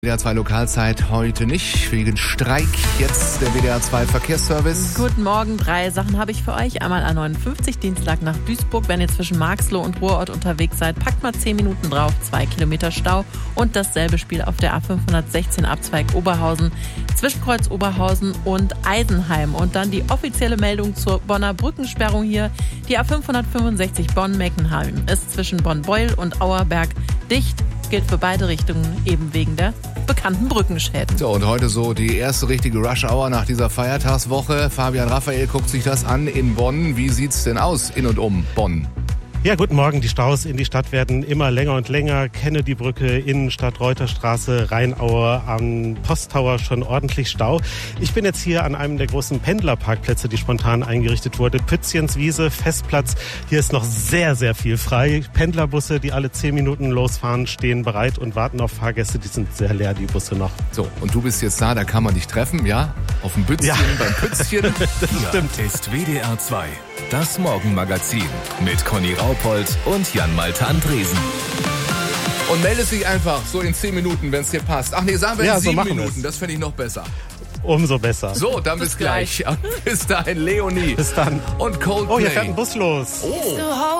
WDR 2 Lokalzeit heute nicht, wegen Streik. Jetzt der WDR 2 Verkehrsservice. Guten Morgen, 3 Sachen habe ich für euch. Einmal A59, Dienstag nach Duisburg. Wenn ihr zwischen Marxloh und Ruhrort unterwegs seid, packt mal 10 Minuten drauf, 2 Kilometer Stau. Und dasselbe Spiel auf der A516 Abzweig Oberhausen, zwischen Kreuz Oberhausen und Eisenheim. Und dann die offizielle Meldung zur Bonner Brückensperrung hier. Die A565 Bonn-Meckenheim ist zwischen Bonn-Beul und Auerberg dicht. Gilt für beide Richtungen eben wegen der bekannten Brückenschäden. So, und heute so die erste richtige Rush-Hour nach dieser Feiertagswoche. Fabian Raphael guckt sich das an in Bonn. Wie sieht's denn aus in und um Bonn? Ja, guten Morgen. Die Staus in die Stadt werden immer länger und länger. Kennedy-Brücke, Innenstadt, Reuterstraße, Rheinaue, am Posttower schon ordentlich Stau. Ich bin jetzt hier an einem der großen Pendlerparkplätze, die spontan eingerichtet wurde. Pützchenswiese, Festplatz. Hier ist noch sehr, sehr viel frei. Pendlerbusse, die alle 10 Minuten losfahren, stehen bereit und warten auf Fahrgäste. Die sind sehr leer, die Busse noch. So, und du bist jetzt da kann man dich treffen, ja? Auf dem Bützchen, ja. Beim Pützchen. Das stimmt. Hier ist WDR 2, das Morgenmagazin mit Conny Raupold und Jan-Malte Andresen. Und melde sich einfach so in 10 Minuten, wenn es dir passt. Ach nee, sagen wir in 7 Minuten, das fände ich noch besser. Umso besser. So, dann bis gleich. Bis dahin, Leonie. Bis dann. Und Coldplay. Oh, hier fährt ein Bus los. Oh.